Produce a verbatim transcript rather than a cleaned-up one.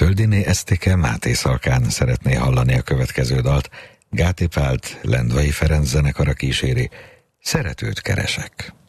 Földiné Esztike Máté Szalkán szeretné hallani a következő dalt. Gáti Pált Lendvai Ferenc zenekara kíséri, Szeretőt keresek.